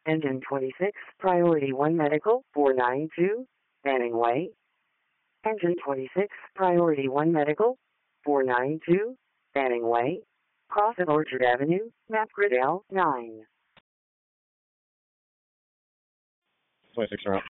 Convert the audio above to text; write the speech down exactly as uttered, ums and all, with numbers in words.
Engine twenty-six, Priority one Medical, four nine two, Banning Way. Engine twenty-six, Priority one Medical, four nine two, Banning Way. Cross of Orchard Avenue, Mapgrid L nine. twenty-six around.